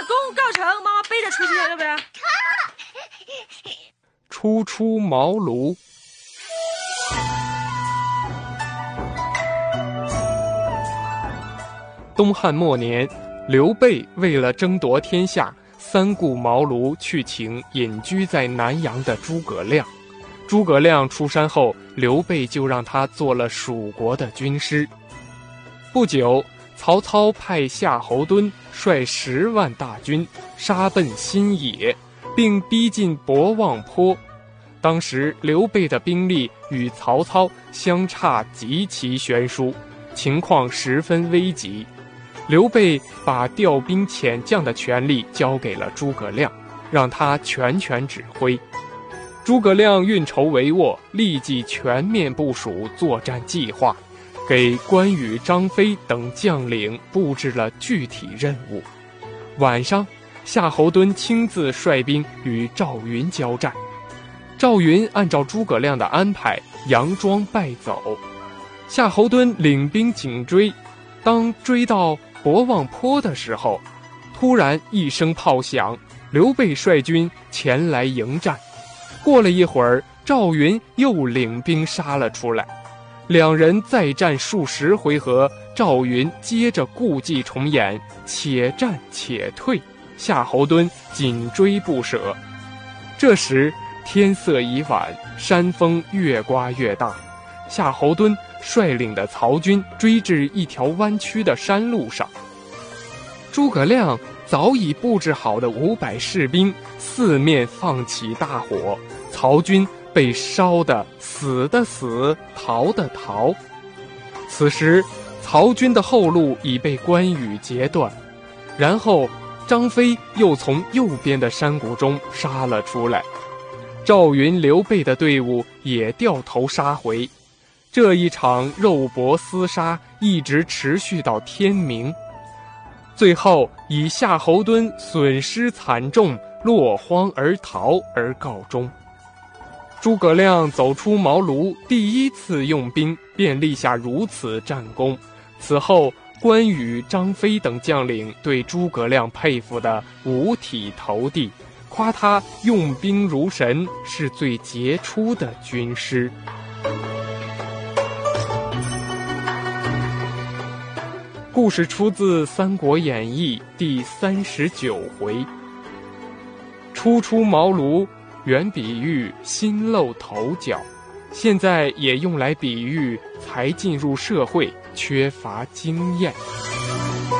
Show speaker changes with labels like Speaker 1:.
Speaker 1: 功告成，妈妈背着出去，要不要？
Speaker 2: 初出茅庐。东汉末年，刘备为了争夺天下，三顾茅庐去请隐居在南阳的诸葛亮。诸葛亮出山后，刘备就让他做了蜀国的军师。不久，曹操派夏侯惇率10万大军杀奔新野，并逼近博望坡。当时刘备的兵力与曹操相差极其悬殊，情况十分危急。刘备把调兵遣将的权力交给了诸葛亮，让他全权指挥。诸葛亮运筹帷幄，立即全面部署作战计划，给关羽、张飞等将领布置了具体任务。晚上，夏侯惇亲自率兵与赵云交战。赵云按照诸葛亮的安排，佯装败走。夏侯惇领兵紧追，当追到博望坡的时候，突然一声炮响，刘备率军前来迎战。过了一会儿，赵云又领兵杀了出来。两人再战数十回合，赵云接着故伎重演，且战且退，夏侯惇紧追不舍。这时天色已晚，山风越刮越大，夏侯惇率领的曹军追至一条弯曲的山路上。诸葛亮早已布置好的500士兵四面放起大火，曹军被烧得死的死，逃的逃。此时曹军的后路已被关羽截断，然后张飞又从右边的山谷中杀了出来，赵云、刘备的队伍也掉头杀回。这一场肉搏厮杀一直持续到天明，最后以夏侯惇损失惨重，落荒而逃而告终。诸葛亮走出茅庐，第一次用兵便立下如此战功。此后，关羽、张飞等将领对诸葛亮佩服得五体投地，夸他用兵如神，是最杰出的军师。故事出自《三国演义》第39回。初出茅庐原比喻新露头角，现在也用来比喻才进入社会，缺乏经验。